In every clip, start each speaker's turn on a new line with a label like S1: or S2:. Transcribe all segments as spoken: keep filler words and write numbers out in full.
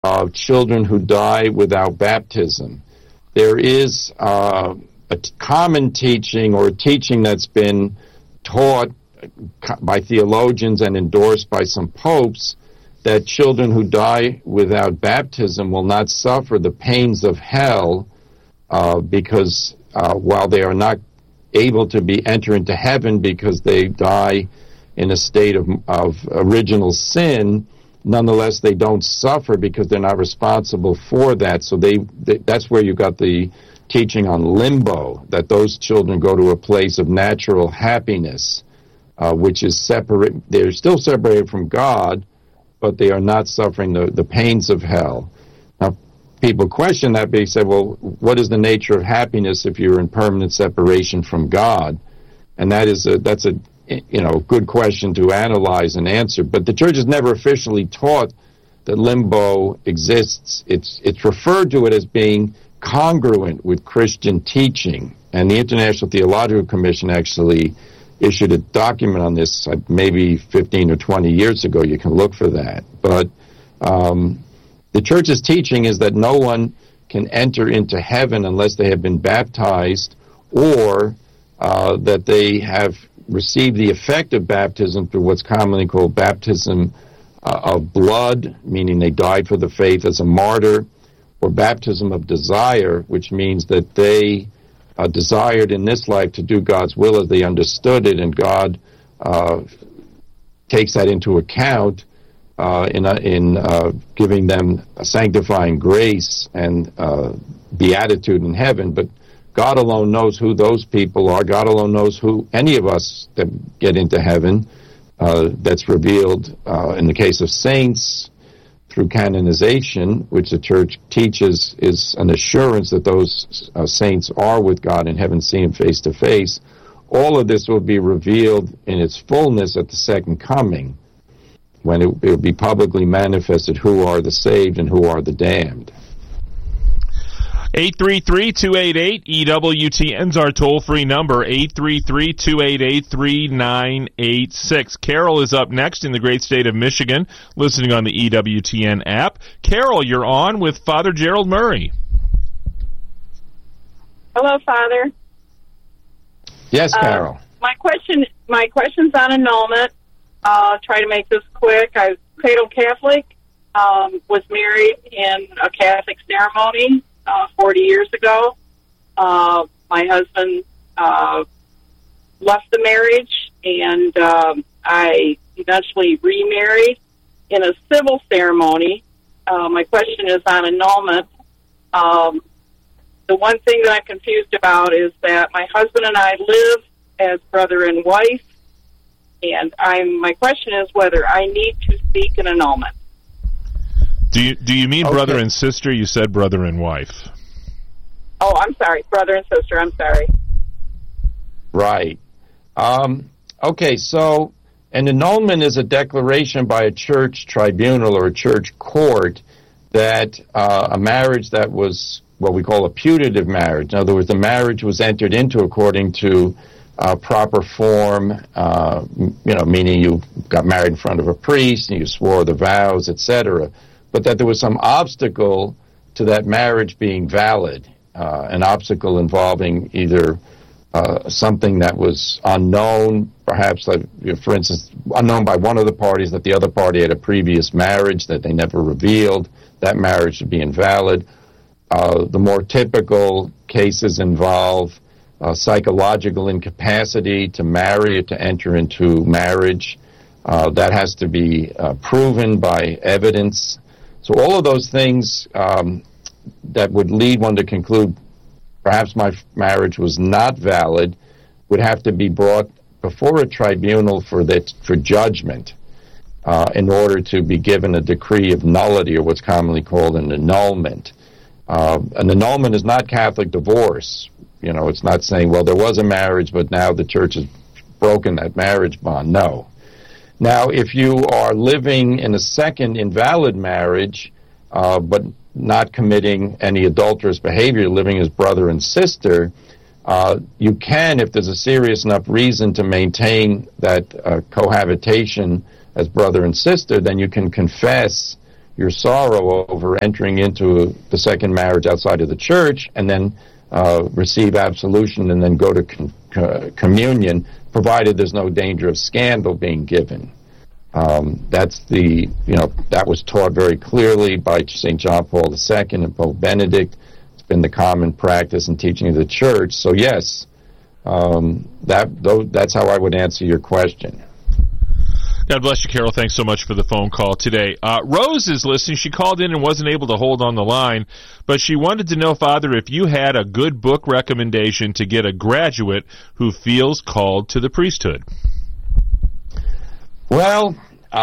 S1: of children who die without baptism. There is uh, a t- common teaching or a teaching that's been taught by theologians and endorsed by some popes that children who die without baptism will not suffer the pains of hell uh, because uh, while they are not able to be enter into heaven because they die in a state of, of original sin, nonetheless they don't suffer because they're not responsible for that. So they, they that's where you got the teaching on limbo, that those children go to a place of natural happiness, uh, which is separate. They're still separated from God, but they are not suffering the, the pains of hell. Now, people question that, they say, well, what is the nature of happiness if you're in permanent separation from God? And that is a, that's a you know good question to analyze and answer. But the church has never officially taught that limbo exists. It's it's referred to it as being congruent with Christian teaching. And the International Theological Commission actually issued a document on this uh, maybe fifteen or twenty years ago. You can look for that. But um, the church's teaching is that no one can enter into heaven unless they have been baptized, or uh, that they have received the effect of baptism through what's commonly called baptism uh, of blood, meaning they died for the faith as a martyr, or baptism of desire, which means that they uh, desired in this life to do God's will as they understood it, and God uh, takes that into account uh, in, uh, in uh, giving them a sanctifying grace and uh, beatitude in heaven. But God alone knows who those people are. God alone knows who any of us that get into heaven. Uh, that's revealed uh, in the case of saints through canonization, which the church teaches is an assurance that those uh, saints are with God in heaven, seeing Him face to face. All of this will be revealed in its fullness at the second coming, when it will be publicly manifested who are the saved and who are the damned.
S2: eight three three, two eight eight, E W T N is our toll-free number, eight three three, two eight eight, three nine eight six. Carol is up next in the great state of Michigan, listening on the E W T N app. Carol, you're on with Father Gerald Murray.
S3: Hello, Father.
S1: Yes, Carol.
S3: Uh, my question, my question's on annulment. I'll try to make this quick. I'm cradle Catholic, um, was married in a Catholic ceremony Uh, forty years ago. Uh, my husband uh, left the marriage, and um, I eventually remarried in a civil ceremony. Uh, my question is on annulment. Um, the one thing that I'm confused about is that my husband and I live as brother and wife, and I'm. My question is whether I need to seek an annulment.
S2: Do you do you mean
S1: okay.
S2: brother and sister? You said brother and wife.
S3: Oh, I'm sorry, brother and sister. I'm sorry.
S1: Right. Um, okay, so an annulment is a declaration by a church tribunal or a church court that uh, a marriage that was what we call a putative marriage. In other words, the marriage was entered into according to uh, proper form, uh, you know, meaning you got married in front of a priest and you swore the vows, et cetera, but that there was some obstacle to that marriage being valid, uh, an obstacle involving either uh, something that was unknown, perhaps, like, for instance, unknown by one of the parties, that the other party had a previous marriage that they never revealed, that marriage should be invalid. Uh, the more typical cases involve uh, psychological incapacity to marry or to enter into marriage. Uh, that has to be uh, proven by evidence. So all of those things um, that would lead one to conclude perhaps my marriage was not valid would have to be brought before a tribunal for that for judgment uh, in order to be given a decree of nullity, or what's commonly called an annulment. Uh, an annulment is not Catholic divorce. You know, it's not saying, well, there was a marriage, but now the church has broken that marriage bond. No. Now, if you are living in a second invalid marriage, uh, but not committing any adulterous behavior, living as brother and sister, uh, you can, if there's a serious enough reason to maintain that uh, cohabitation as brother and sister, then you can confess your sorrow over entering into the second marriage outside of the church, and then uh, receive absolution and then go to con- co- communion, provided there's no danger of scandal being given. Um, that's the, you know, that was taught very clearly by Saint John Paul the Second and Pope Benedict. It's been the common practice and teaching of the church. So yes, um, that th- that's how I would answer your question.
S2: God bless you, Carol. Thanks so much for the phone call today. Uh, Rose is listening. She called in and wasn't able to hold on the line, but she wanted to know, Father, if you had a good book recommendation to get a graduate who feels called to the priesthood.
S1: Well,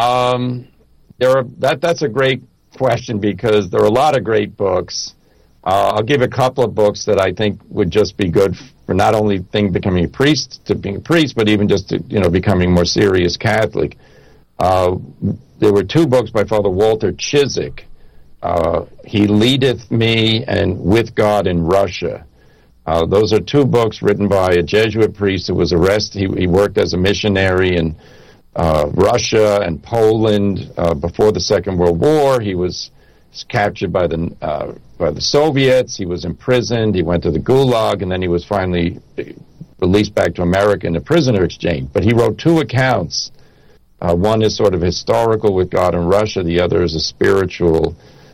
S1: um, there are that that's a great question, because there are a lot of great books. Uh, I'll give a couple of books that I think would just be good for not only thing becoming a priest to being a priest, but even just to, you know, becoming more serious Catholic. Uh, there were two books by Father Walter Chiswick. Uh, He Leadeth Me and With God in Russia. Uh, those are two books written by a Jesuit priest who was arrested. He, he worked as a missionary in uh, Russia and Poland uh, before the Second World War. He was captured by the uh, by the Soviets. He was imprisoned. He went to the Gulag, and then he was finally released back to America in a prisoner exchange. But he wrote two accounts. Uh, one is sort of historical, With God in Russia. The other is a spiritual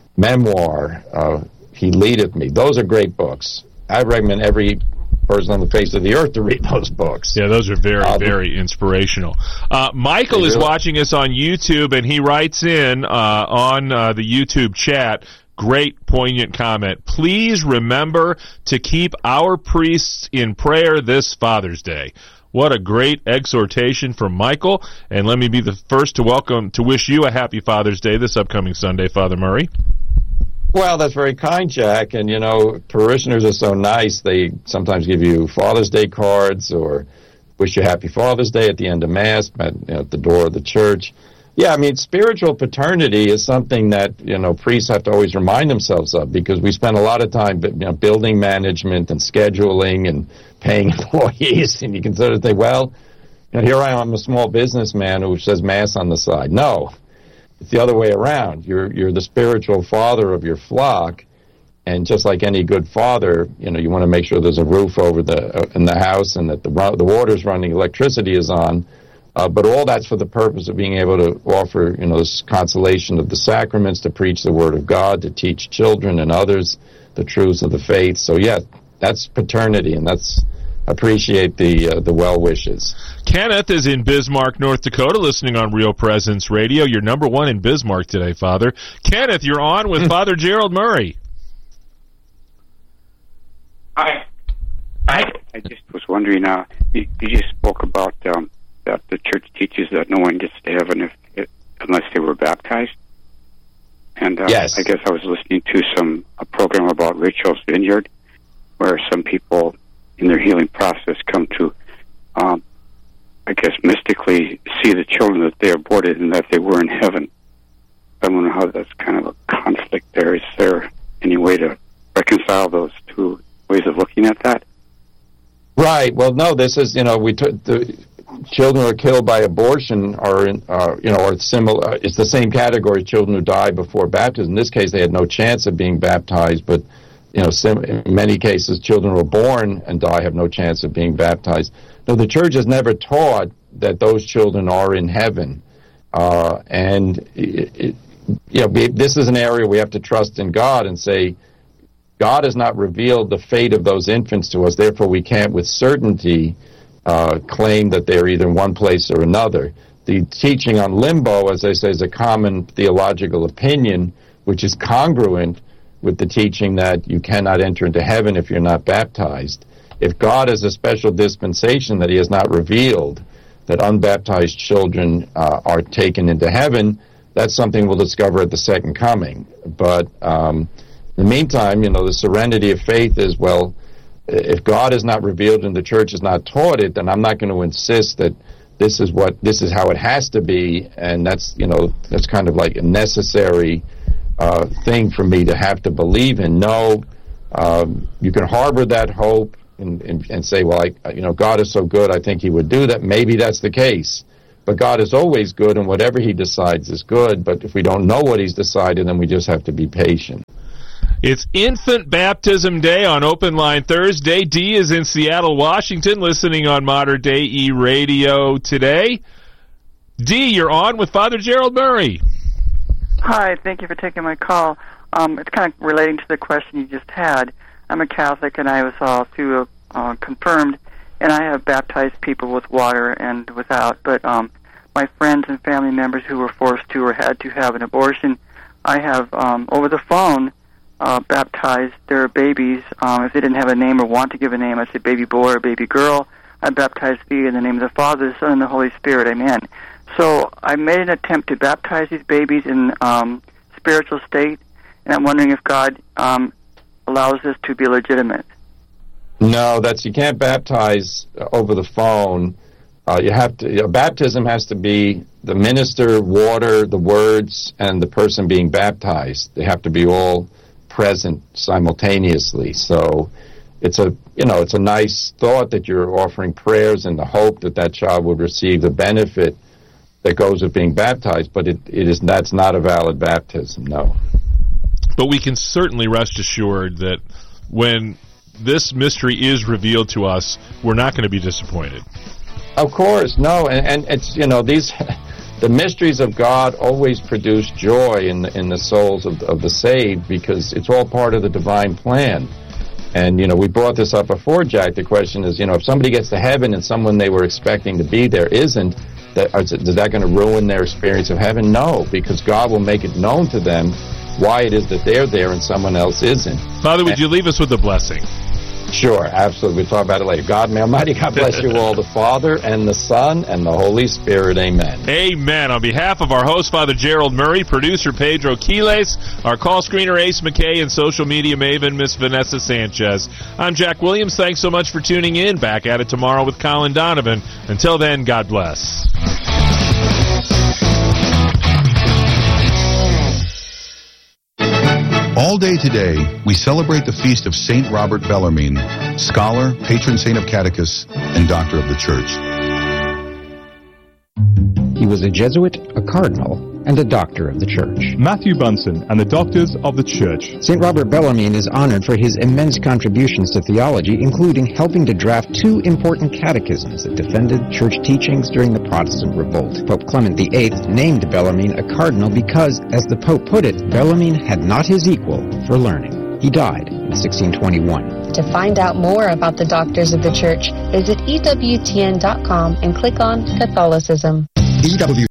S1: memoir, uh, He Leadeth Me. Those are great books. I recommend every person on the face of the earth to read those books.
S2: Yeah, those are very,
S1: uh,
S2: very inspirational. Uh, Michael is watching us on YouTube, and he writes in uh, on uh, the YouTube chat, great poignant comment. Please remember to keep our priests in prayer this Father's Day. What a great exhortation from Michael. And let me be the first to welcome, to wish you a happy Father's Day this upcoming Sunday, Father Murray.
S1: Well, that's very kind, Jack. And, you know, parishioners are so nice. They sometimes give you Father's Day cards or wish you happy Father's Day at the end of Mass, at, you know, at the door of the church. Yeah, I mean, spiritual paternity is something that, you know, priests have to always remind themselves of, because we spend a lot of time, you know, building management and scheduling and paying employees, and you can sort of think, well, you know, here I am, I'm a small businessman who says Mass on the side. No, it's the other way around. You're you're the spiritual father of your flock, and just like any good father, you know, you want to make sure there's a roof over the uh, in the house, and that the the water's running, electricity is on. Uh, but all that's for the purpose of being able to offer, you know, this consolation of the sacraments, to preach the Word of God, to teach children and others the truths of the faith. So, yeah, that's paternity, and that's appreciate the uh, the well wishes.
S2: Kenneth is in Bismarck, North Dakota, listening on Real Presence Radio. You're number one in Bismarck today, Father. Kenneth, you're on with Father Gerald Murray.
S4: Hi. I I just was wondering. Uh, you, you just spoke about. Um, that the church teaches that no one gets to heaven if, if unless they were baptized. And uh,
S1: yes.
S4: I guess I was listening to some a program about Rachel's Vineyard, where some people in their healing process come to, um, I guess, mystically see the children that they aborted and that they were in heaven. I wonder how that's kind of a conflict there. Is there any way to reconcile those two ways of looking at that?
S1: Right. Well, no, this is, you know, we took the children who are killed by abortion are, in, uh, you know, are similar. Uh, it's the same category as children who die before baptism. In this case, they had no chance of being baptized, but, you know, sim- in many cases, children who are born and die have no chance of being baptized. No, the church has never taught that those children are in heaven, uh, and it, it, you know, this is an area we have to trust in God and say, God has not revealed the fate of those infants to us, therefore we can't with certainty Uh, claim that they're either in one place or another. The teaching on limbo, as I say, is a common theological opinion, which is congruent with the teaching that you cannot enter into heaven if you're not baptized. If God has a special dispensation that he has not revealed, that unbaptized children uh, are taken into heaven, that's something we'll discover at the second coming. But um, in the meantime, you know, the serenity of faith is, well, if God has not revealed and the church has not taught it, then I'm not going to insist that this is what this is how it has to be, and that's, you know, that's kind of like a necessary uh, thing for me to have to believe in. No, um, you can harbor that hope and, and, and say, well, I, you know, God is so good, I think he would do that. Maybe that's the case, But God is always good, and whatever he decides is good. But if we don't know what he's decided, then we just have to be patient.
S2: It's Infant Baptism Day on Open Line Thursday. Dee is in Seattle, Washington, listening on Modern Day E Radio today. Dee, you're on with Father Gerald Murray.
S5: Hi, thank you for taking my call. Um, it's kind of relating to the question you just had. I'm a Catholic, and I was all through uh, confirmed, and I have baptized people with water and without. But um, my friends and family members who were forced to or had to have an abortion, I have um, over the phone uh, baptized their babies. Um, if they didn't have a name or want to give a name, I said baby boy or baby girl. I baptized thee in the name of the Father, the Son, and the Holy Spirit. Amen. So I made an attempt to baptize these babies in um, spiritual state, and I'm wondering if God um, allows this to be legitimate.
S1: No, that's you can't baptize over the phone. Uh, you have to. You know, baptism has to be the minister, water, the words, and the person being baptized. They have to be all present simultaneously. So it's a you know it's a nice thought that you're offering prayers in the hope that that child will receive the benefit that goes with being baptized, but it, it is that's not a valid baptism, no.
S2: But we can certainly rest assured that when this mystery is revealed to us, we're not going to be disappointed.
S1: Of course, no, and, and it's, you know, these, the mysteries of God always produce joy in the, in the souls of, of the saved, because it's all part of the divine plan. And, you know, we brought this up before, Jack. The question is, you know, if somebody gets to heaven and someone they were expecting to be there isn't, that, is, is that going to ruin their experience of heaven? No, because God will make it known to them why it is that they're there and someone else isn't.
S2: Father, would and, you leave us with a blessing?
S1: Sure, absolutely. We'll talk about it later. God, may Almighty God bless you all, the Father and the Son and the Holy Spirit. Amen.
S2: Amen. On behalf of our host, Father Gerald Murray, producer Pedro Quiles, our call screener Ace McKay, and social media maven Miss Vanessa Sanchez, I'm Jack Williams. Thanks so much for tuning in. Back at it tomorrow with Colin Donovan. Until then, God bless.
S6: All day today, we celebrate the feast of Saint Robert Bellarmine, scholar, patron saint of catechus, and doctor of the Church.
S7: He was a Jesuit, a cardinal, and a doctor of the Church.
S8: Matthew Bunsen and the Doctors of the Church.
S7: Saint Robert Bellarmine is honored for his immense contributions to theology, including helping to draft two important catechisms that defended church teachings during the Protestant Revolt. Pope Clement the Eighth named Bellarmine a cardinal because, as the Pope put it, Bellarmine had not his equal for learning. He died in sixteen twenty-one.
S9: To find out more about the Doctors of the Church, visit E W T N dot com and click on Catholicism.
S7: E W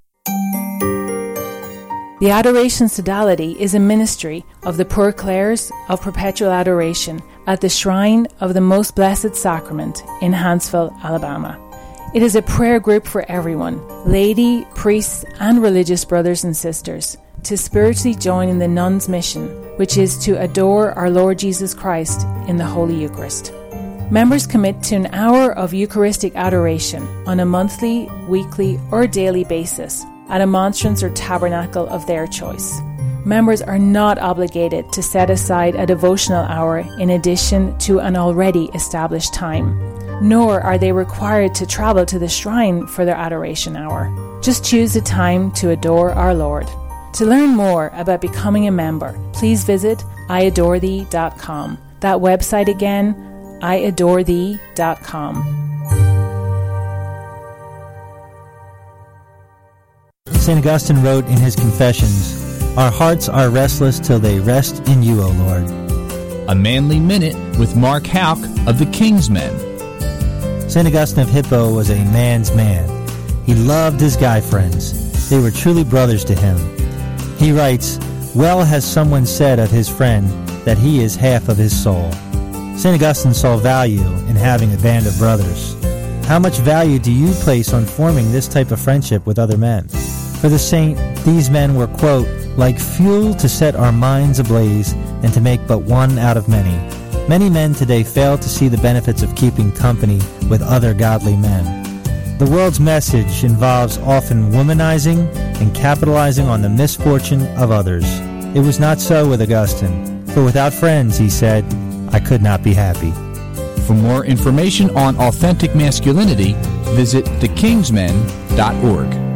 S10: The Adoration Sodality is a ministry of the Poor Clares of Perpetual Adoration at the Shrine of the Most Blessed Sacrament in Huntsville, Alabama. It is a prayer group for everyone, laity, priests, and religious brothers and sisters, to spiritually join in the nuns' mission, which is to adore our Lord Jesus Christ in the Holy Eucharist. Members commit to an hour of Eucharistic adoration on a monthly, weekly, or daily basis at a monstrance or tabernacle of their choice. Members are not obligated to set aside a devotional hour in addition to an already established time, nor are they required to travel to the shrine for their adoration hour. Just choose a time to adore our Lord. To learn more about becoming a member, please visit I adore thee dot com. That website again, I adore thee dot com.
S11: Saint Augustine wrote in his Confessions, "Our hearts are restless till they rest in you, O Lord."
S12: A Manly Minute with Mark Houck of the King's Men.
S11: Saint Augustine of Hippo was a man's man. He loved his guy friends. They were truly brothers to him. He writes, "Well has someone said of his friend that he is half of his soul." Saint Augustine saw value in having a band of brothers. How much value do you place on forming this type of friendship with other men? For the saint, these men were, quote, like fuel to set our minds ablaze and to make but one out of many. Many men today fail to see the benefits of keeping company with other godly men. The world's message involves often womanizing and capitalizing on the misfortune of others. It was not so with Augustine, for without friends, he said, I could not be happy.
S12: For more information on authentic masculinity, visit the kingsmen dot org.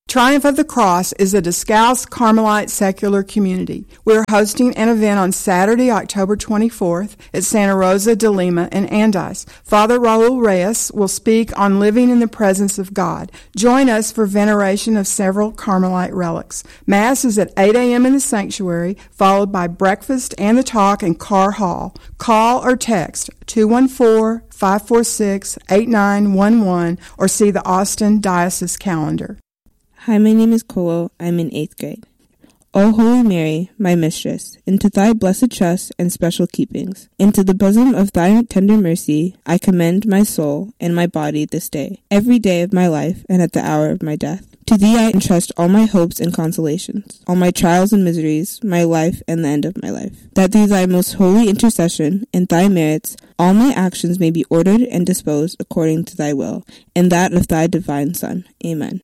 S13: Triumph of the Cross is a Discalced Carmelite secular community. We're hosting an event on Saturday, October twenty-fourth at Santa Rosa de Lima in Andes. Father Raul Reyes will speak on living in the presence of God. Join us for veneration of several Carmelite relics. Mass is at eight a.m. in the sanctuary, followed by breakfast and the talk in Carr Hall. Call or text two one four, five four six, eight nine one one or see the Austin Diocese calendar.
S14: Hi, my name is Kolo. I'm in eighth grade. O Holy Mary, my mistress, into thy blessed trust and special keepings, into the bosom of thy tender mercy, I commend my soul and my body this day, every day of my life and at the hour of my death. To thee I entrust all my hopes and consolations, all my trials and miseries, my life and the end of my life. That through thy most holy intercession and thy merits, all my actions may be ordered and disposed according to thy will, and that of thy divine Son. Amen.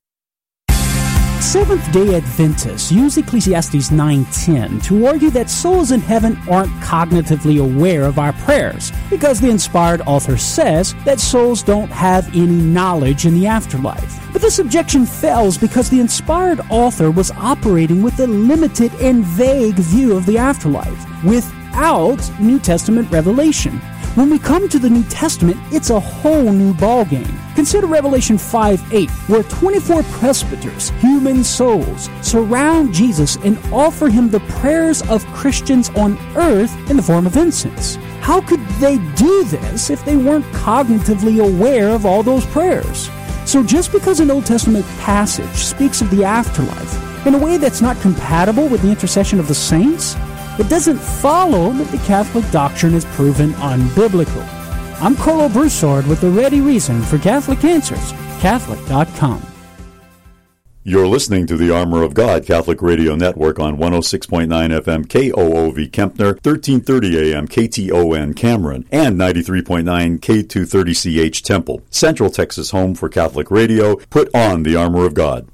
S15: Seventh-day Adventists use Ecclesiastes nine ten to argue that souls in heaven aren't cognitively aware of our prayers because the inspired author says that souls don't have any knowledge in the afterlife. But this objection fails because the inspired author was operating with a limited and vague view of the afterlife without New Testament revelation. When we come to the New Testament, it's a whole new ballgame. Consider Revelation five eight, where twenty-four presbyters, human souls, surround Jesus and offer him the prayers of Christians on earth in the form of incense. How could they do this if they weren't cognitively aware of all those prayers? So just because an Old Testament passage speaks of the afterlife in a way that's not compatible with the intercession of the saints, it doesn't follow that the Catholic doctrine is proven unbiblical. I'm Carlo Broussard with the ready reason for Catholic Answers, Catholic dot com.
S16: You're listening to the Armor of God Catholic Radio Network on one oh six point nine F M K O O V Kempner, thirteen thirty A M K T O N Cameron, and ninety-three point nine K two thirty C H Temple. Central Texas home for Catholic radio. Put on the Armor of God.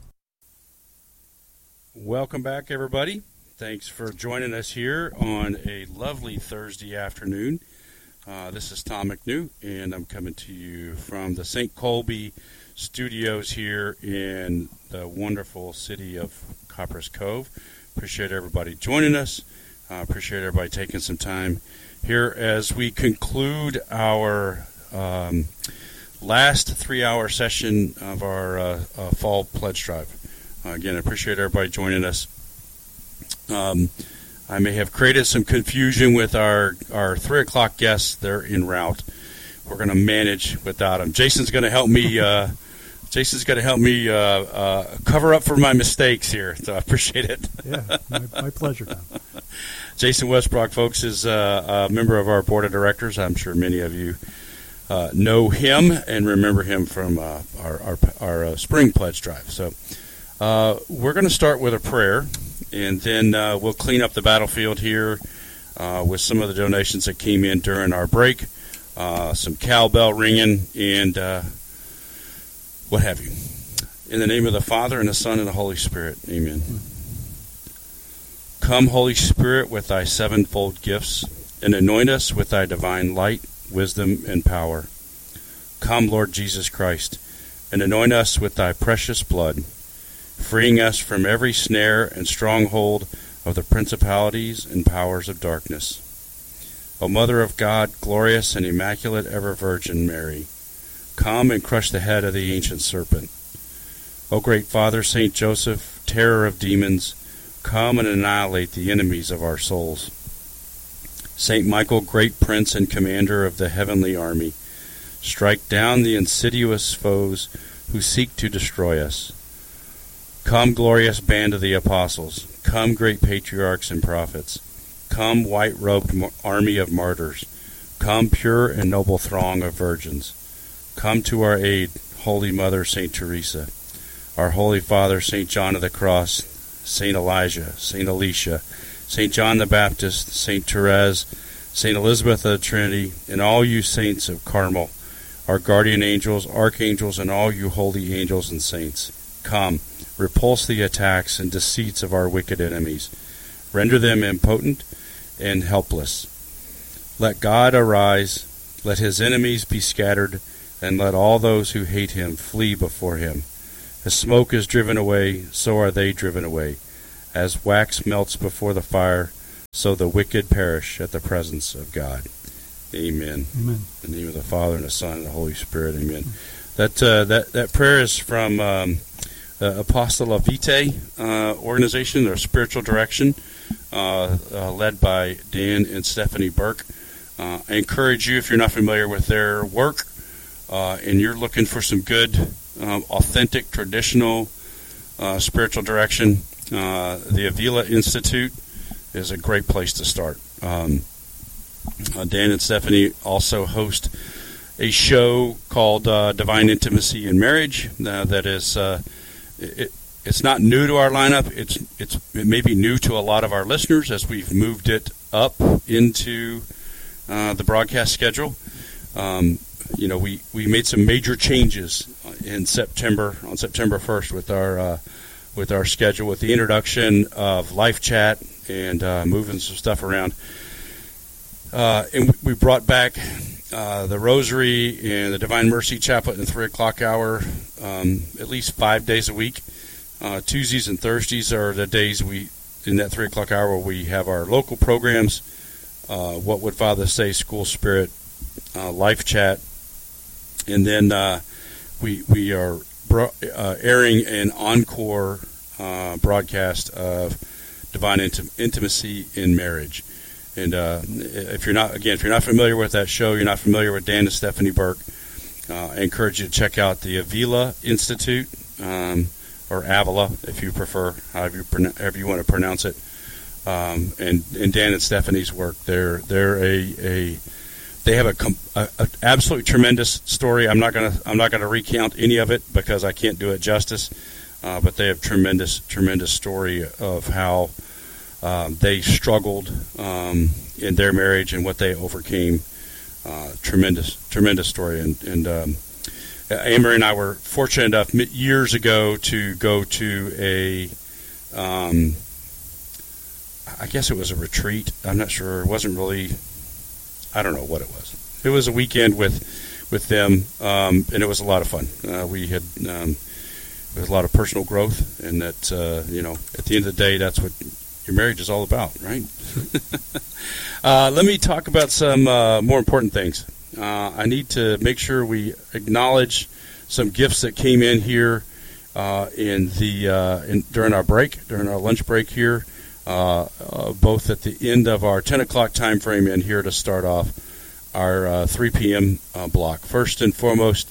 S17: Welcome back, everybody. Thanks for joining us here on a lovely Thursday afternoon. Uh, this is Tom McNew, and I'm coming to you from the Saint Colby studios here in the wonderful city of Copperas Cove. Appreciate everybody joining us. Uh, appreciate everybody taking some time here as we conclude our um, last three-hour session of our uh, uh, fall pledge drive. Uh, again, I appreciate everybody joining us. Um, I may have created some confusion with our, our three o'clock guests. They're en route. We're going to manage without them. Jason's going to help me. Uh, Jason's going to help me uh, uh, cover up for my mistakes here. So I appreciate it.
S18: Yeah, my, my pleasure, Tom.
S17: Jason Westbrook, folks, is uh, a member of our board of directors. I'm sure many of you uh, know him and remember him from uh, our our, our uh, spring pledge drive. So uh, we're going to start with a prayer. And then uh, we'll clean up the battlefield here uh, with some of the donations that came in during our break, uh, some cowbell ringing, and uh, what have you. In the name of the Father, and the Son, and the Holy Spirit. Amen. Come, Holy Spirit, with thy sevenfold gifts, and anoint us with thy divine light, wisdom, and power. Come, Lord Jesus Christ, and anoint us with thy precious blood, freeing us from every snare and stronghold of the principalities and powers of darkness. O Mother of God, glorious and immaculate ever Virgin Mary, come and crush the head of the ancient serpent. O great Father, Saint Joseph, terror of demons, come and annihilate the enemies of our souls. Saint Michael, great prince and commander of the heavenly army, strike down the insidious foes who seek to destroy us. Come, glorious band of the apostles. Come, great patriarchs and prophets. Come, white-robed army of martyrs. Come, pure and noble throng of virgins. Come to our aid, Holy Mother, Saint Teresa, our Holy Father, Saint John of the Cross, Saint Elijah, Saint Alicia, Saint John the Baptist, Saint Therese, Saint Elizabeth of the Trinity, and all you saints of Carmel, our guardian angels, archangels, and all you holy angels and saints. Come, repulse the attacks and deceits of our wicked enemies. Render them impotent and helpless. Let God arise, let his enemies be scattered, and let all those who hate him flee before him. As smoke is driven away, so are they driven away. As wax melts before the fire, so the wicked perish at the presence of God. Amen.
S18: Amen.
S17: In the name of the Father, and the Son, and the Holy Spirit. Amen. That uh, that that prayer is from um, uh, Apostolo Vitae uh, organization, their spiritual direction, uh, uh, led by Dan and Stephanie Burke. Uh, I encourage you, if you're not familiar with their work, uh, and you're looking for some good, um, authentic, traditional uh, spiritual direction, uh, the Avila Institute is a great place to start. Um, uh, Dan and Stephanie also host a show called uh, Divine Intimacy in Marriage. Uh, that is, uh, it, it's not new to our lineup. It's it's it may be new to a lot of our listeners as we've moved it up into uh, the broadcast schedule. Um, you know, we, we made some major changes in September on September first with our uh, with our schedule, with the introduction of live chat and uh, moving some stuff around. Uh, and we brought back uh, the Rosary and the Divine Mercy Chaplet in the three o'clock hour um, at least five days a week. Uh, Tuesdays and Thursdays are the days we, in that three o'clock hour, where we have our local programs, uh, What Would Father Say, School Spirit, uh, Life Chat, and then uh, we we are bro- uh, airing an encore uh, broadcast of Divine Intim- Intimacy in Marriage. And uh, if you're not, again, if you're not familiar with that show, you're not familiar with Dan and Stephanie Burke, uh, I encourage you to check out the Avila Institute, um, or Avila, if you prefer, however you, however you want to pronounce it. Um, and, and Dan and Stephanie's work, they're they're a, a they have a, com- a, a absolutely tremendous story. I'm not gonna I'm not gonna recount any of it because I can't do it justice. Uh, but they have tremendous tremendous story of how um, they struggled um, in their marriage and what they overcame. Uh, tremendous tremendous story. And and um, Amory and I were fortunate enough years ago to go to a, um, I guess it was a retreat. I'm not sure. It wasn't really, I don't know what it was. It was a weekend with with them, um, and it was a lot of fun. Uh, we had um, there was a lot of personal growth, and that, uh, you know, at the end of the day, that's what your marriage is all about, right? uh, let me talk about some uh, more important things. Uh, I need to make sure we acknowledge some gifts that came in here uh, in the uh, in, during our break, during our lunch break here, uh, uh, both at the end of our ten o'clock time frame and here to start off our uh, three p.m. Uh, block. First and foremost,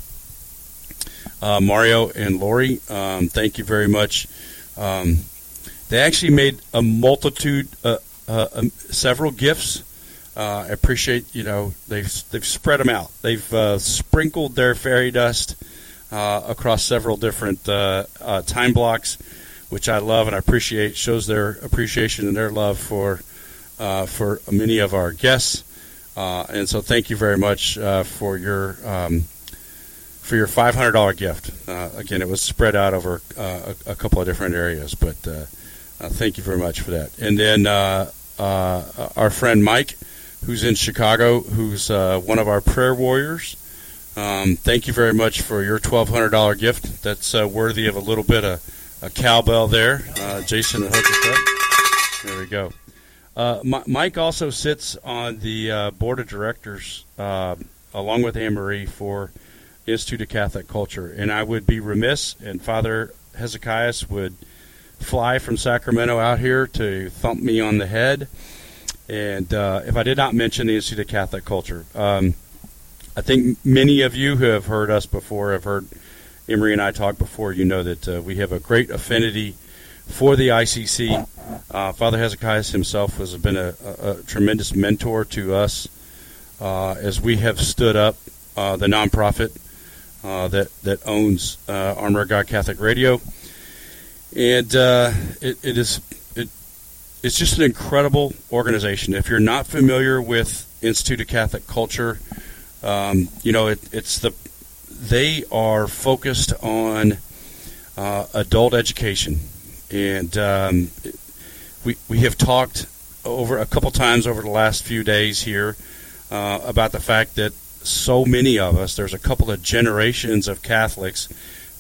S17: uh, Mario and Lori, um, thank you very much. Um, they actually made a multitude, uh, uh, um, several gifts. Uh, I appreciate, you know, they've they've spread them out. They've uh, sprinkled their fairy dust uh, across several different uh, uh, time blocks, which I love and I appreciate. Shows their appreciation and their love for uh, for many of our guests. Uh, and so, thank you very much uh, for your um, for your five hundred dollars gift. Uh, again, it was spread out over uh, a, a couple of different areas, but uh, uh, thank you very much for that. And then uh, uh, our friend Mike, who's in Chicago, who's uh, one of our prayer warriors. Um, thank you very much for your twelve hundred dollars gift. That's uh, worthy of a little bit of a cowbell there. Uh, Jason will hook us up. There we go. Uh, M- Mike also sits on the uh, board of directors, uh, along with Anne-Marie, for Institute of Catholic Culture. And I would be remiss, and Father Hezekiah would fly from Sacramento out here to thump me on the head. And uh, if I did not mention the Institute of Catholic Culture, um, I think many of you who have heard us before, have heard Emery and I talk before, you know that uh, we have a great affinity for the I C C. Uh, Father Hezekiah himself has been a, a, a tremendous mentor to us uh, as we have stood up uh, the nonprofit uh, that, that owns uh, Armor of God Catholic Radio. And uh, it, it is... It's just an incredible organization. If you're not familiar with Institute of Catholic Culture, um, you know, it, it's the they are focused on uh, adult education, and um, we we have talked over a couple times over the last few days here uh, about the fact that so many of us, there's a couple of generations of Catholics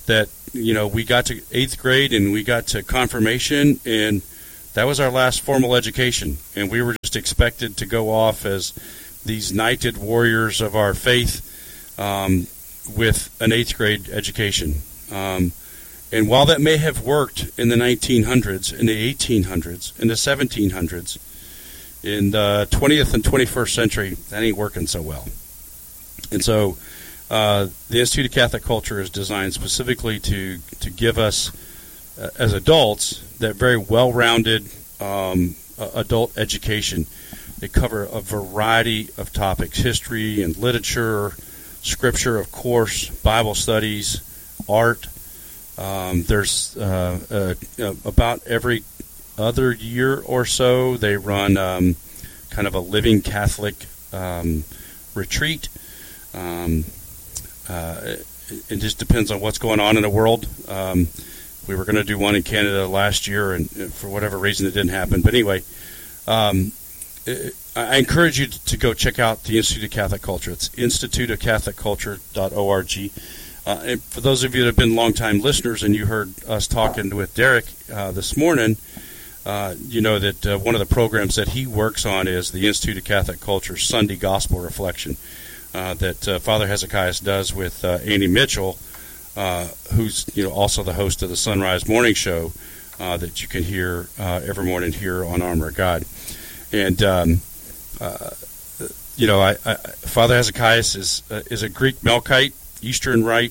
S17: that, you know, we got to eighth grade and we got to confirmation, and that was our last formal education. And we were just expected to go off as these knighted warriors of our faith um, with an eighth grade education. Um, and while that may have worked in the nineteen hundreds, in the eighteen hundreds, in the seventeen hundreds, in the twentieth and twenty-first century, that ain't working so well. And so uh, the Institute of Catholic Culture is designed specifically to, to give us, uh, as adults, that very well-rounded um, uh, adult education. They cover a variety of topics: history and literature, scripture, of course, Bible studies, art. Um, there's uh, uh, about every other year or so they run um, kind of a living Catholic um, retreat. Um, uh, it, it just depends on what's going on in the world. Um, we were going to do one in Canada last year, and for whatever reason it didn't happen. But anyway, um, I encourage you to go check out the Institute of Catholic Culture. It's institute of catholic culture dot org. Uh, and for those of you that have been longtime listeners and you heard us talking with Derek uh, this morning, uh, you know that uh, one of the programs that he works on is the Institute of Catholic Culture Sunday Gospel Reflection uh, that uh, Father Hezekiah does with uh, Andy Mitchell, uh, who's you know also the host of the Sunrise Morning Show uh, that you can hear uh, every morning here on Armor of God. And um, uh, you know, I, I, Father Hezekiah is uh, is a Greek Melkite, Eastern Rite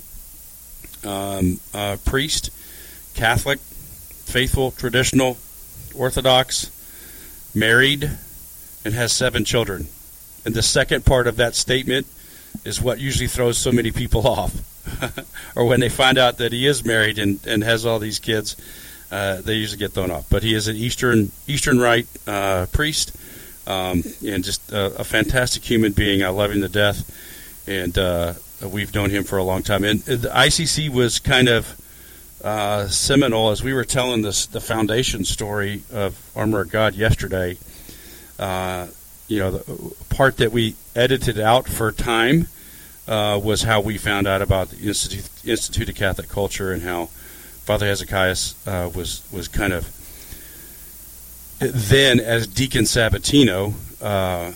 S17: um, uh, priest, Catholic, faithful, traditional, Orthodox, married, and has seven children. And the second part of that statement is what usually throws so many people off. Or when they find out that he is married and, and has all these kids, uh, they usually get thrown off. But he is an Eastern Eastern Rite uh, priest, um, and just a, a fantastic human being. I love him to death, and uh, we've known him for a long time. And the I C C was kind of uh, seminal as we were telling this the foundation story of Armor of God yesterday. Uh, you know, the part that we edited out for time uh, was how we found out about the Institute, Institute of Catholic Culture, and how Father Hezekiah uh, was was kind of then, as Deacon Sabatino, uh,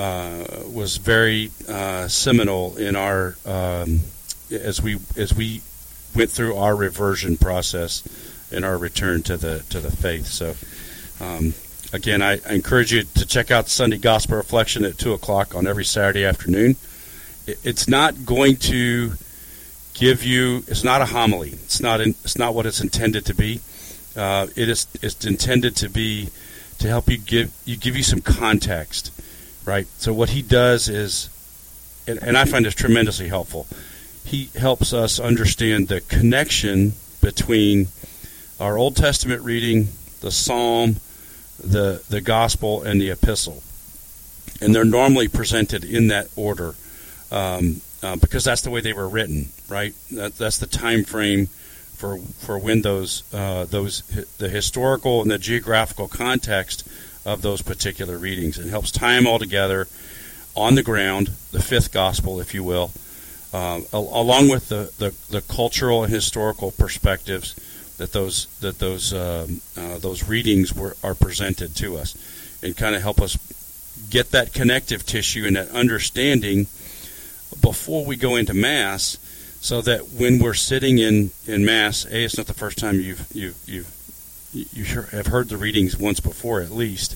S17: uh, was very uh, seminal in our um, as we as we went through our reversion process and our return to the to the faith. So, um, again, I, I encourage you to check out Sunday Gospel Reflection at two o'clock on every Saturday afternoon. It, it's not going to give you. It's not a homily. It's not. In, it's not what it's intended to be. Uh, it is. It's intended to be to help you give you give you some context, right? So what he does is, and, and I find this tremendously helpful. He helps us understand the connection between our Old Testament reading, the Psalm, the the Gospel, and the Epistle, and they're normally presented in that order. Um, Uh, because that's the way they were written, right? That, that's the time frame for for when those uh, those the historical and the geographical context of those particular readings. It helps tie them all together on the ground, the fifth gospel, if you will, uh, al- along with the, the, the cultural and historical perspectives that those that those um, uh, those readings were are presented to us, and kind of help us get that connective tissue and that understanding before we go into Mass, so that when we're sitting in, in Mass, A, it's not the first time you've you've you've you have heard the readings once before at least,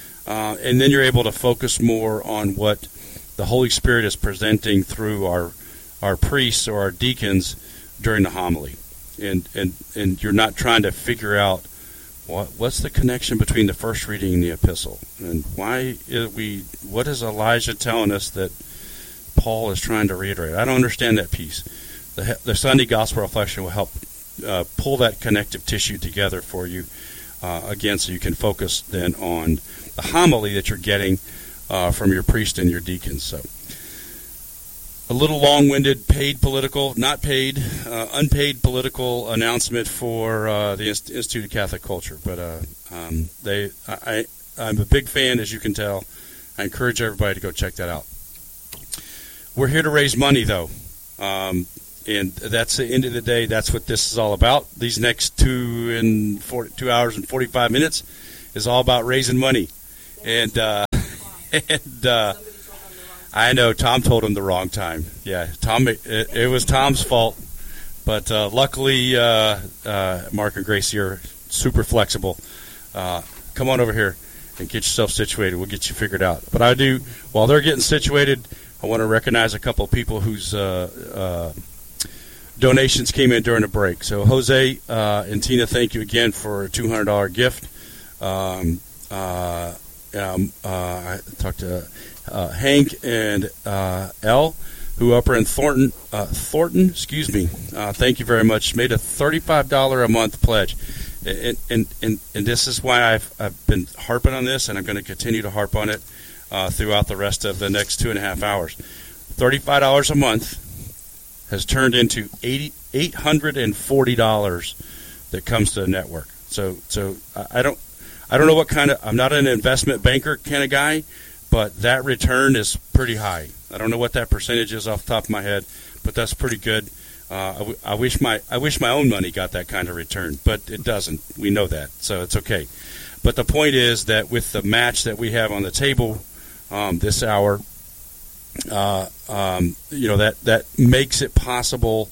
S17: uh, and then you're able to focus more on what the Holy Spirit is presenting through our our priests or our deacons during the homily, and and and you're not trying to figure out what what's the connection between the first reading and the epistle, and why is we what is Elijah telling us that Paul is trying to reiterate. I don't understand that piece. The, the Sunday Gospel Reflection will help uh, pull that connective tissue together for you, uh, again, so you can focus then on the homily that you're getting uh, from your priest and your deacons. So, a little long-winded, paid political, not paid, uh, unpaid political announcement for uh, the Institute of Catholic Culture. But uh, um, they, I, I'm a big fan, as you can tell. I encourage everybody to go check that out. We're here to raise money, though. Um, and that's the end of the day. That's what this is all about. These next two and forty, two hours and forty-five minutes is all about raising money. And uh, and uh, I know Tom told him the wrong time. Yeah, Tom. It, it was Tom's fault, but uh, luckily, uh, uh, Mark and Gracie are super flexible. Uh, come on over here and get yourself situated. We'll get you figured out. But I do, while they're getting situated, I want to recognize a couple of people whose uh, uh, donations came in during the break. So Jose uh, and Tina, thank you again for a two hundred dollars gift. Um, uh, um, uh, I talked to uh, Hank and uh, Elle, who up in Thornton, uh, Thornton, excuse me. Uh, thank you very much. Made a thirty-five dollars a month pledge. And, and and and this is why I've I've been harping on this, and I'm going to continue to harp on it uh, throughout the rest of the next two and a half hours. Thirty-five dollars a month has turned into eighty eight hundred and forty dollars that comes to the network. So so I don't I don't know what kind of I'm not an investment banker kind of guy, but that return is pretty high. I don't know what that percentage is off the top of my head, but that's pretty good. Uh, I, w- I wish my I wish my own money got that kind of return, but it doesn't. We know that, so it's okay. But the point is that with the match that we have on the table um, this hour, uh, um, you know that that makes it possible.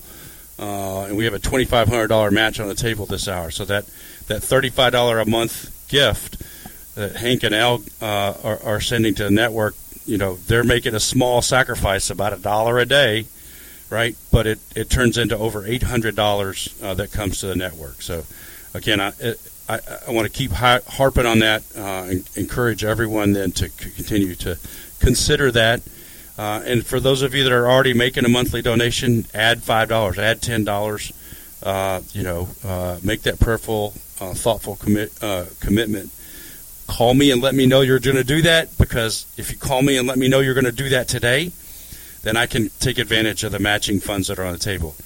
S17: Uh, and we have a twenty-five hundred dollars match on the table this hour, so that that thirty-five dollars a month gift that Hank and Al uh, are, are sending to the network, you know, they're making a small sacrifice, about a dollar a day. Right, but it, it turns into over eight hundred dollars uh, that comes to the network. So, again, I I, I want to keep hi- harping on that uh, and encourage everyone then to c- continue to consider that. Uh, and for those of you that are already making a monthly donation, add five dollars, add ten dollars. Uh, you know, uh, make that prayerful, uh, thoughtful commit uh, commitment. Call me and let me know you're going to do that, because if you call me and let me know you're going to do that today, then I can take advantage of the matching funds that are on the table.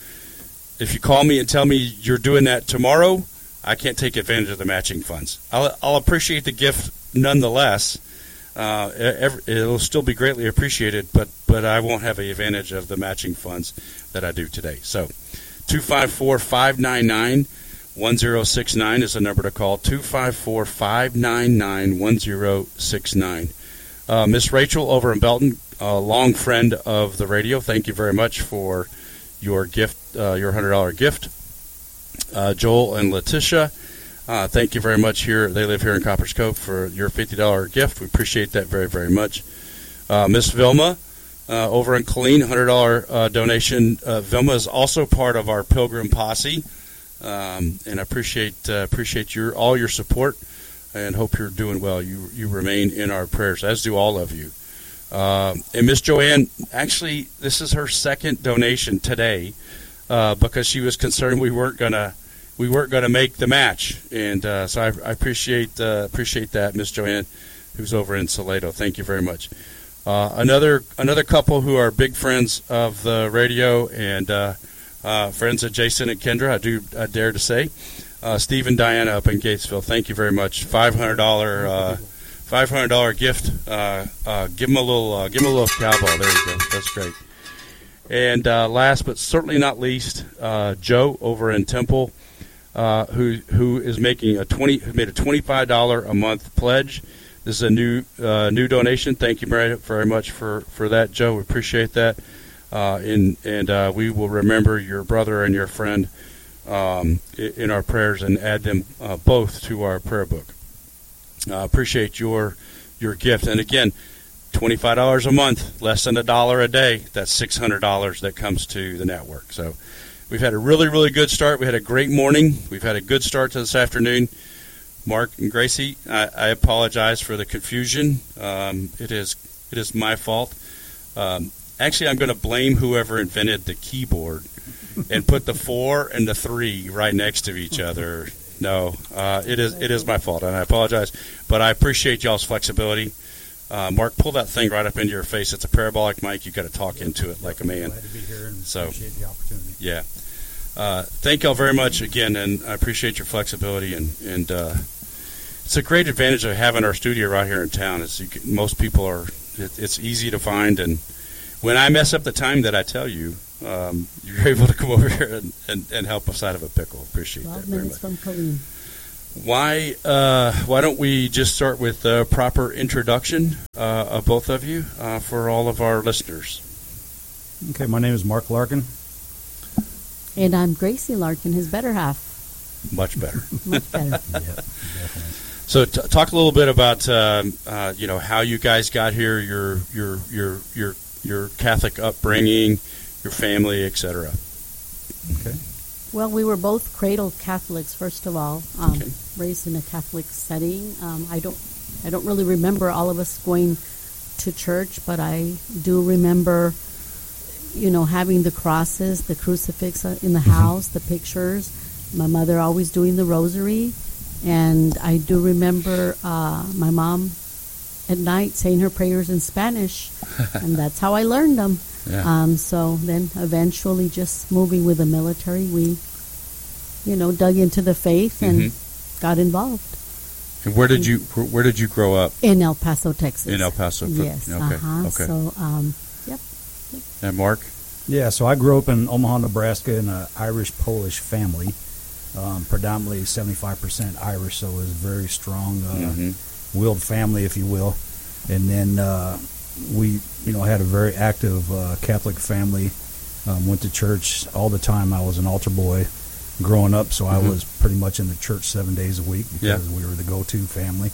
S17: If you call me and tell me you're doing that tomorrow, I can't take advantage of the matching funds. I'll, I'll appreciate the gift nonetheless. Uh, every, it'll still be greatly appreciated, but, but I won't have the advantage of the matching funds that I do today. So two five four, five nine nine, one zero six nine is the number to call, two five four, five nine nine, one zero six nine. Uh, Miss Rachel over in Belton, a long friend of the radio, thank you very much for your gift, uh, your one hundred dollars gift. Uh, Joel and Letitia, uh, thank you very much here. They live here in Coppers Cove for your fifty dollars gift. We appreciate that very, very much. Uh, Miss Vilma uh, over in Killeen, one hundred dollars uh, donation. Uh, Vilma is also part of our Pilgrim Posse, um, and I appreciate uh, appreciate your all your support, and hope you're doing well. You you remain in our prayers, as do all of you. Uh, and Miss Joanne, actually, this is her second donation today, uh, because she was concerned we weren't gonna we weren't gonna make the match, and uh, so I, I appreciate uh, appreciate that, Miss Joanne, who's over in Salado. Thank you very much. Uh, another another couple who are big friends of the radio and uh, uh, friends of Jason and Kendra, I do I dare to say, uh, Steve and Diana up in Gatesville. Thank you very much. Five hundred dollar. Uh, Five hundred dollar gift. Uh, uh, give him a little. Uh, give him a little cowbell. There you go. That's great. And uh, last but certainly not least, uh, Joe over in Temple, uh, who who is making a twenty made a twenty five dollar a month pledge. This is a new uh, new donation. Thank you very very much for, for that, Joe. We appreciate that. Uh, and and uh, we will remember your brother and your friend um, in our prayers and add them uh, both to our prayer book. Uh, appreciate your your gift. And again, twenty-five dollars a month, less than a dollar a day. That's six hundred dollars that comes to the network. So we've had a really, really good start. We had a great morning. We've had a good start to this afternoon. Mark and Gracie, I, I apologize for the confusion. Um, it is it is my fault. Um, actually, I'm going to blame whoever invented the keyboard and put the four and the three right next to each other. No, uh, it is it is my fault, and I apologize. But I appreciate y'all's flexibility. Uh, Mark, pull that thing right up into your face. It's a parabolic mic. You've got to talk into it like a man.
S18: Glad to be here and
S17: so,
S18: appreciate the opportunity.
S17: Yeah. Uh, thank y'all very much again, and I appreciate your flexibility. And, and uh, it's a great advantage of having our studio right here in town. Is you can, most people are, it, it's easy to find, and when I mess up the time that I tell you, um, you're able to come over here and, and, and help us out of a pickle. Appreciate that very much.
S19: Twelve minutes from Colleen.
S17: Why uh, why don't we just start with a proper introduction uh, of both of you uh, for all of our listeners?
S18: Okay, my name is Mark Larkin.
S19: And I'm Gracie Larkin, his better half.
S17: Much better.
S19: Much better.
S18: Yeah, definitely.
S17: So, t- talk a little bit about um, uh, you know how you guys got here, your your your your your Catholic upbringing, your family, et cetera.
S18: Okay.
S19: Well, we were both cradle Catholics, first of all, um,
S17: Okay.
S19: raised in a Catholic setting. Um, I don't, I don't really remember all of us going to church, but I do remember, you know, having the crosses, the crucifix uh, in the house, the pictures. My mother always doing the rosary, and I do remember uh, my mom at night saying her prayers in Spanish, and that's how I learned them.
S17: Yeah.
S19: Um, so then eventually just moving with the military, we, you know, dug into the faith and
S17: Mhm.
S19: got involved.
S17: And where did you where, where did you grow up?
S19: In El Paso, Texas.
S17: In El Paso. for-
S19: Yes.
S17: Okay.
S19: Uh-huh.
S17: Okay.
S19: So, um, yep.
S17: And Mark?
S18: Yeah, so I grew up in Omaha, Nebraska in an Irish-Polish family, um, predominantly seventy-five percent Irish, so it was a very strong uh,
S17: Mhm.
S18: willed family, if you will. And then uh, we, you know, had a very active uh, Catholic family, um, went to church all the time. I was an altar boy growing up, so
S17: Mhm.
S18: I was pretty much in the church seven days a week because
S17: Yeah.
S18: we were the go-to family.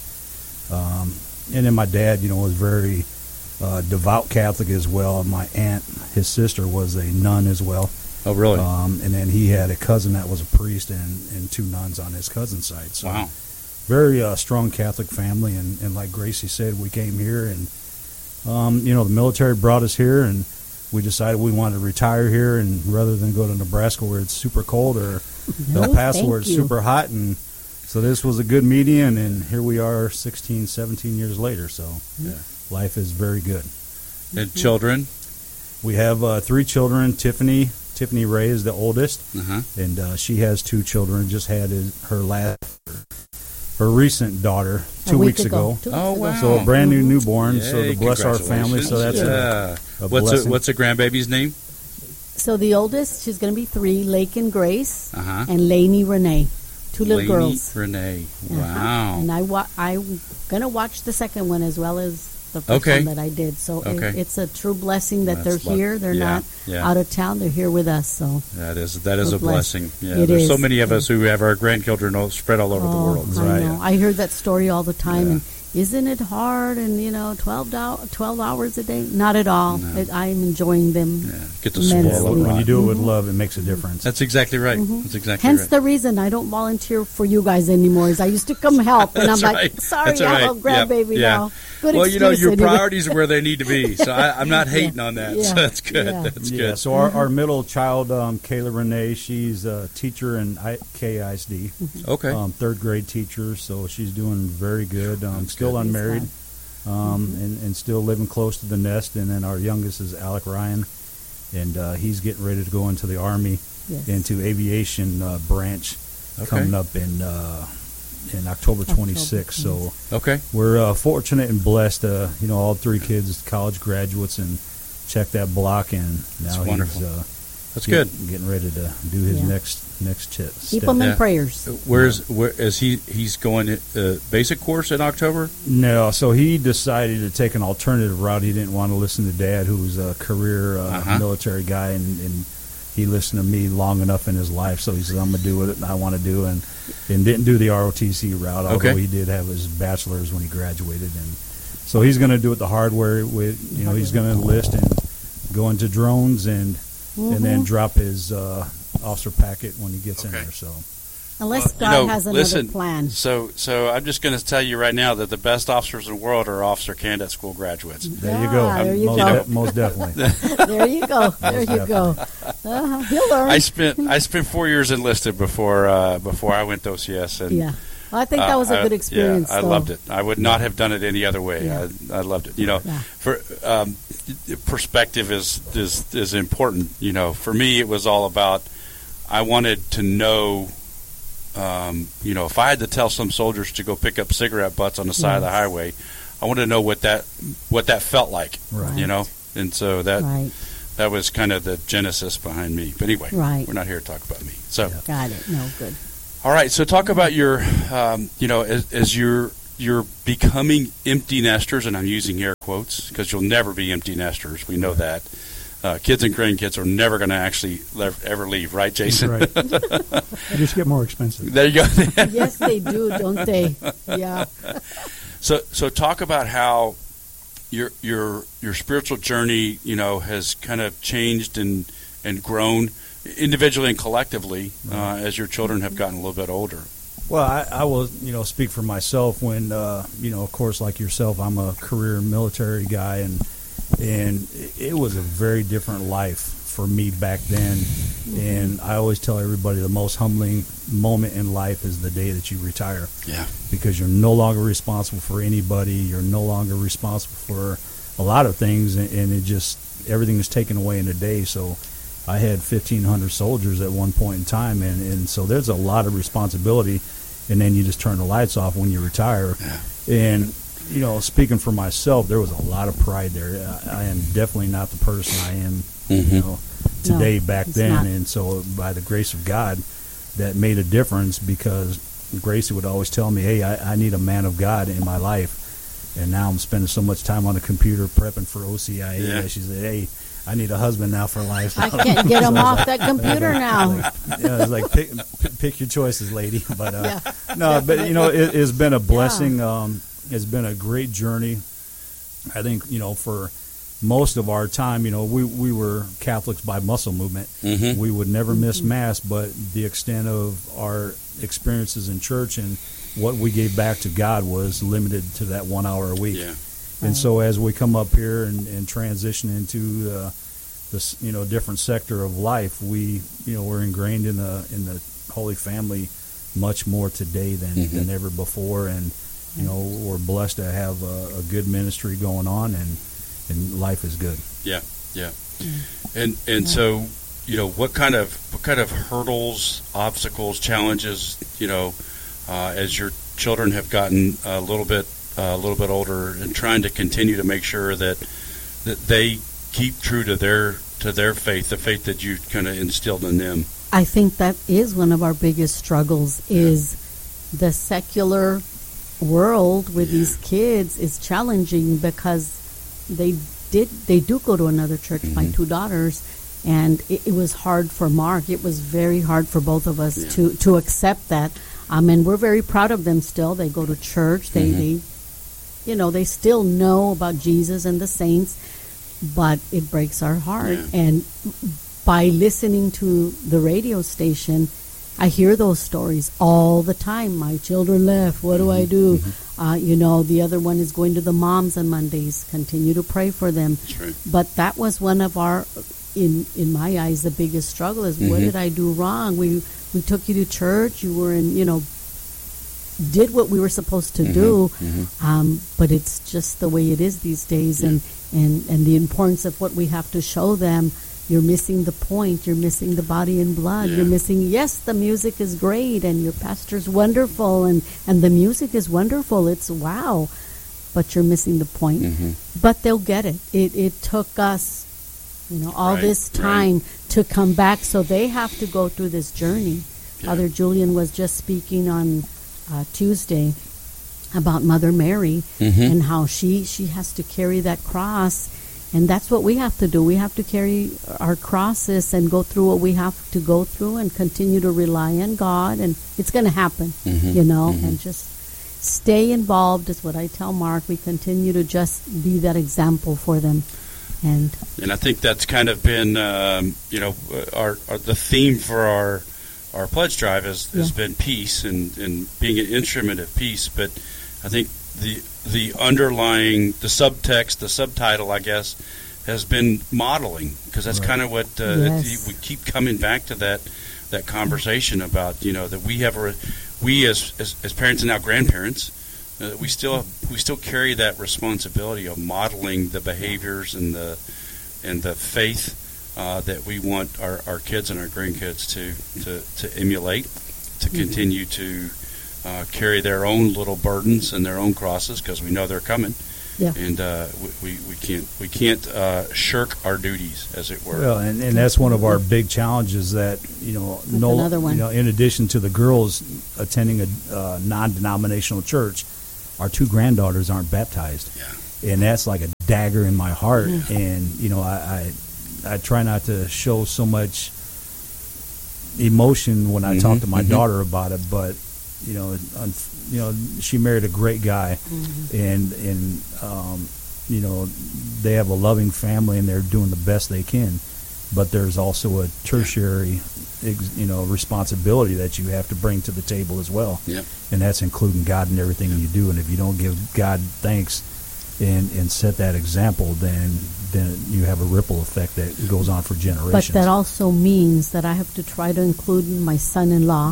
S18: Um, and then my dad, you know, was very uh, devout Catholic as well. And my aunt, his sister, was a nun as well.
S17: Oh, really?
S18: Um, and then he had a cousin that was a priest and, and two nuns on his cousin's side. So
S17: Wow.
S18: very uh, strong Catholic family. And, and like Gracie said, we came here and, um, you know, the military brought us here and we decided we wanted to retire here. And rather than go to Nebraska where it's super cold or
S19: No,
S18: El Paso
S19: thank
S18: where it's
S19: you.
S18: super hot. And so this was a good median. And here we are sixteen, seventeen years later. So
S17: Yeah.
S18: life is very good.
S17: And children?
S18: We have uh, three children. Tiffany, Tiffany Ray is the oldest,
S17: Uh-huh.
S18: and uh, she has two children. Just had his, her last, her recent daughter two
S19: A week
S18: weeks
S19: ago.
S18: ago.
S19: Two weeks
S17: Oh,
S19: ago.
S17: wow.
S18: So a brand new
S19: Mhm.
S18: newborn. So
S17: Yay,
S18: to bless our family. So that's
S17: congratulations.
S18: a, a
S17: what's
S18: blessing.
S17: a, what's a grandbaby's name?
S19: So the oldest, she's going to be three, Lake and Grace,
S17: Uh-huh.
S19: and Lainey Renee, two little
S17: Lainey
S19: girls.
S17: Renee.
S19: Uh-huh.
S17: Wow.
S19: And I wa- I'm going to watch the second one as well as the first
S17: Okay.
S19: one that I did. So it,
S17: Okay.
S19: it's a true blessing that
S17: That's
S19: they're
S17: luck.
S19: here. They're
S17: Yeah,
S19: not
S17: yeah.
S19: out of town. They're here with us. So
S17: That is that is
S19: We're
S17: a
S19: blessed.
S17: blessing. Yeah,
S19: It
S17: there's so
S19: is.
S17: many of us who have our grandchildren all spread all over the
S19: Oh,
S17: world.
S19: I
S17: Right.
S19: know. I hear that story all the time.
S17: Yeah.
S19: And isn't it hard? And you know, twelve, do- twelve hours a day? Not at all.
S17: No.
S19: It, I'm enjoying them.
S17: Yeah. Get to
S19: immensely.
S17: swallow
S18: When,
S17: it.
S18: when you do it with
S19: Mhm.
S18: love, it makes a difference.
S17: That's exactly right.
S19: Mhm.
S17: That's exactly
S19: Hence
S17: right.
S19: the reason I don't volunteer for you guys anymore. Is I used to come help, and I'm
S17: That's
S19: like,
S17: right.
S19: sorry,
S17: That's
S19: I
S17: right.
S19: have a grandbaby
S17: Yeah.
S19: now. Good
S17: well, you know,
S19: excuse
S17: your
S19: anyway.
S17: priorities are where they need to be. So I, I'm not hating on that.
S19: Yeah.
S17: So that's good.
S19: Yeah.
S17: That's
S18: yeah,
S17: good.
S18: so our, our middle child, um, Kayla Renee, she's a teacher in I- K I S D.
S17: Okay.
S18: Um, third grade teacher, so she's doing very good. Um,
S17: That's
S18: still
S17: good.
S18: unmarried, um, and, and still living close to the nest. And then our youngest is Alec Ryan, and uh, he's getting ready to go into the Army,
S19: Yes.
S18: into aviation uh, branch,
S17: Okay.
S18: coming up in uh, in October twenty-sixth. So
S17: Okay.
S18: we're uh, fortunate and blessed. Uh, you know, all three kids college graduates and check that block, and now
S17: That's wonderful.
S18: he's uh,
S17: That's
S18: get-
S17: good.
S18: getting ready to do his
S19: Yeah.
S18: next next ch-
S19: Keep
S18: step.
S19: them in
S17: Yeah.
S19: prayers.
S17: Where's where is he? He's going uh, basic course in October.
S18: No, so he decided to take an alternative route. He didn't want to listen to Dad, who's a career uh,
S17: Uh-huh.
S18: military guy, and, and he listened to me long enough in his life. So he said, "I'm gonna do what I want to do," and and didn't do the R O T C route. Although
S17: Okay.
S18: he did have his bachelor's when he graduated, and so he's gonna do it the hard way. With you know, he's gonna enlist and go into drones and and then
S19: Mhm.
S18: drop his uh, officer packet when he gets in
S17: Okay.
S18: there. So.
S19: Unless
S17: Well,
S19: God
S17: you know,
S19: has another
S17: listen,
S19: plan.
S17: So, so I'm just going to tell you right now that the best officers in the world are officer candidate school graduates.
S18: There you go.
S19: Ah, there you
S18: most,
S19: go.
S18: de- most definitely.
S19: There you go. There you go. Uh-huh. He'll learn.
S17: I spent I spent four years enlisted before uh, before I went to O C S. And,
S19: Yeah. Well, I think that was a
S17: uh,
S19: good
S17: I-
S19: experience,
S17: Yeah, I
S19: though.
S17: loved it. I would not have done it any other way.
S19: Yeah.
S17: I, I loved it. You know,
S19: Yeah.
S17: for um, perspective is, is is important. You know, for me, it was all about I wanted to know. Um, you know, if I had to tell some soldiers to go pick up cigarette butts on the side of the
S19: Yes.
S17: highway, I wanted to know what that what that felt like.
S18: Right.
S17: You know, And so that
S19: right.
S17: that was kind of the genesis behind me. But anyway,
S19: right.
S17: we're not here to talk about me. So
S19: yeah. Got it. No, good.
S17: All right. So talk about your, um, you know, as, as you're you're becoming empty nesters, and I'm using air quotes because you'll never be empty nesters. We know that. Uh, kids and grandkids are never going to actually le- ever leave, right, Jason?
S18: Right. They just get more expensive.
S17: There you go.
S19: Yes, they do, don't they? Yeah.
S17: So, so talk about how your your your spiritual journey, you know, has kind of changed and and grown individually and collectively uh, as your children have gotten a little bit older.
S18: Well, I, I will, you know, speak for myself. When, uh, you know, of course, like yourself, I'm a career military guy, and and it was a very different life for me back then. And I always tell everybody the most humbling moment in life is the day that you retire.
S17: Yeah.
S18: Because you're no longer responsible for anybody. You're no longer responsible for a lot of things, and, and it just everything is taken away in a day. So I had fifteen hundred soldiers at one point in time, and, and so there's a lot of responsibility, and then you just turn the lights off when you retire.
S17: Yeah.
S18: And, you know, speaking for myself, there was a lot of pride there. I, I am definitely not the person I am,
S17: mm-hmm.
S18: you know, today
S19: no,
S18: back then.
S19: Not.
S18: And so by the grace of God, that made a difference, because Gracie would always tell me, hey, I, I need a man of God in my life. And now I'm spending so much time on the computer prepping for O C I A.
S17: Yeah.
S18: She said, hey, I need a husband now for life.
S19: I can't get him
S18: so
S19: off
S18: like,
S19: that computer now.
S18: Like, yeah, it's like pick, pick your choices, lady. But uh,
S19: yeah,
S18: no, but you know, it, it's been a blessing. Yeah. Um, it's been a great journey. I think, you know, for most of our time, you know, we we were Catholics by muscle movement.
S17: Mm-hmm.
S18: We would never miss mass, but the extent of our experiences in church and what we gave back to God was limited to that one hour a week.
S17: Yeah.
S18: And so as we come up here and, and transition into uh, this, you know, different sector of life, we, you know, we're ingrained in the in the Holy Family much more today than,
S17: mm-hmm.
S18: than ever before. And, you know, we're blessed to have a, a good ministry going on, and and life is good.
S17: Yeah, yeah. Mm-hmm. And and yeah. so, you know, what kind of what kind of hurdles, obstacles, challenges, you know, uh, as your children have gotten a little bit Uh, a little bit older, and trying to continue to make sure that that they keep true to their to their faith, the faith that you kind of instilled in them.
S19: I think that is one of our biggest struggles, is the secular world with yeah. these kids is challenging, because they did they do go to another church. Mm-hmm. My two daughters, and it, it was hard for Mark. It was very hard for both of us yeah. to to accept that. Um, and we're very proud of them still. They go to church. They mm-hmm. they. You know, they still know about Jesus and the saints, but it breaks our heart.
S17: Yeah.
S19: And by listening to the radio station, I hear those stories all the time. My children left. What do I do? Mm-hmm. Uh, you know, the other one is going to the moms on Mondays. Continue to pray for them.
S17: That's right.
S19: But that was one of our, in in my eyes, the biggest struggle is, mm-hmm. what did I do wrong? We we took you to church. You were in, you know, did what we were supposed to
S17: mm-hmm,
S19: do,
S17: mm-hmm.
S19: Um, but it's just the way it is these days, yeah. and, and, and the importance of what we have to show them. You're missing the point. You're missing the body and blood.
S17: Yeah.
S19: You're missing, yes, the music is great, and your pastor's wonderful, and, and the music is wonderful. It's wow, but you're missing the point.
S17: Mm-hmm.
S19: But they'll get it. It it took us, you know, all
S17: right,
S19: this time
S17: right.
S19: to come back, so they have to go through this journey.
S17: Yeah.
S19: Father Julian was just speaking on Uh, Tuesday about Mother Mary,
S17: mm-hmm.
S19: and how she she has to carry that cross, and that's what we have to do. We have to carry our crosses and go through what we have to go through, and continue to rely on God, and it's going to happen,
S17: mm-hmm.
S19: you know,
S17: mm-hmm.
S19: and just stay involved is what I tell Mark. We continue to just be that example for them. And
S17: and I think that's kind of been, um, you know, our, our the theme for our Our pledge drive has, has
S19: yeah.
S17: been peace and, and being an instrument of peace, but I think the the underlying, the subtext, the subtitle, I guess, has been modeling, because that's right. kind of what uh,
S19: yes.
S17: it, we keep coming back to that that conversation about, you know, that we have a we as as, as parents and now grandparents, uh, we still have, we still carry that responsibility of modeling the behaviors and the and the faith. Uh, that we want our, our kids and our grandkids to, to, to emulate, to mm-hmm. continue to uh, carry their own little burdens and their own crosses, because we know they're coming.
S19: Yeah.
S17: And uh, we, we, we can't we can't uh, shirk our duties, as it were.
S18: Well, and, and that's one of our big challenges that, you know,
S19: That's
S18: no,
S19: another one.
S18: you know, in addition to the girls attending a uh, non-denominational church, our two granddaughters aren't baptized.
S17: Yeah.
S18: And that's like a dagger in my heart.
S19: Yeah.
S18: And, you know, I, I I try not to show so much emotion when I
S17: Mhm,
S18: talk to my
S17: mhm.
S18: daughter about it, but, you know, un- you know, she married a great guy,
S19: Mm-hmm.
S18: and and um, you know, they have a loving family and they're doing the best they can. But there's also a tertiary, ex- you know, responsibility that you have to bring to the table as well.
S17: Yep.
S18: And that's including God in everything you do. And if you don't give God thanks and and set that example, then then you have a ripple effect that goes on for generations.
S19: But that also means that I have to try to include my son-in-law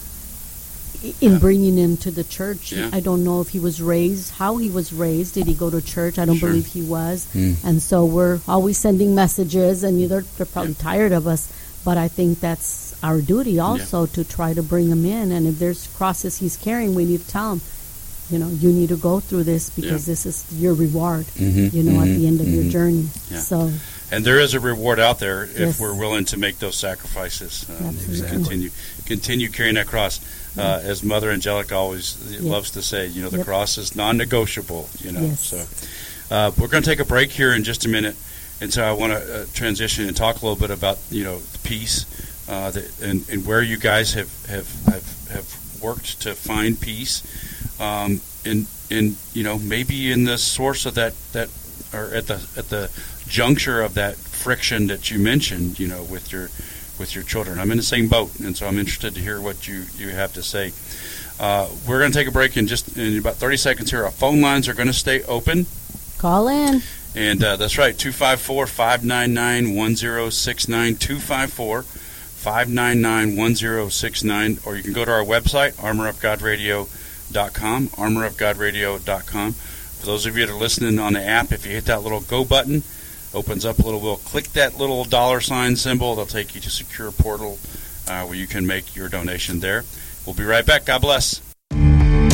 S19: i- in
S17: Yeah.
S19: bringing him to the church.
S17: Yeah.
S19: I don't know if he was raised, how he was raised. Did he go to church? I don't
S17: Sure.
S19: believe he was.
S17: Mm.
S19: And so we're always sending messages, and they're, they're probably tired of us. But I think that's our duty also to try to bring him in. And if there's crosses he's carrying, we need to tell him, you know, you need to go through this because
S17: Yeah.
S19: this is your reward,
S17: Mhm,
S19: you know, at
S17: mhm,
S19: the end of your
S17: mhm.
S19: journey.
S17: Yeah.
S19: So,
S17: And there is a reward out there if
S19: Yes.
S17: we're willing to make those sacrifices. Um,
S19: Absolutely.
S17: continue, continue carrying that cross. Uh, as Mother Angelica always loves to say, you know, the
S19: Yep.
S17: cross is non-negotiable. You know,
S19: Yes.
S17: so uh, we're going to take a break here in just a minute, and so I want to uh, transition and talk a little bit about you know peace, uh, the, and, and where you guys have have, have have worked to find peace, um, and and you know maybe in the source of that that or at the at the juncture of that friction that you mentioned, you know, with your with your children. I'm in the same boat, and so I'm interested to hear what you, you have to say. Uh, we're going to take a break in just in about thirty seconds here. Our phone lines are going to stay open.
S19: call in.
S17: And uh, that's right, two five four, five nine nine, one zero six nine, two five four, five nine nine, one zero six nine, or you can go to our website, armor of god radio dot com, armor of god radio dot com. For those of you that are listening on the app, if you hit that little go button, opens up a little wheel. Click that little dollar sign symbol. They'll take you to Secure Portal uh, where you can make your donation there. We'll be right back. God bless.